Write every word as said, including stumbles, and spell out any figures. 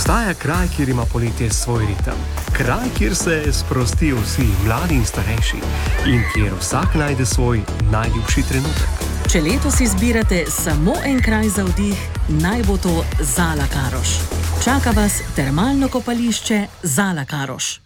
Obstaja kraj, kjer ima poletje svoj ritem. Kraj, kjer se sprostijo vsi, mladi in starejši. In kjer vsak najde svoj najljubši trenutek. Če letos izbirate samo en kraj za vdih, naj bo to Zala Karoš. Čaka vas termalno kopališče Zala Karoš.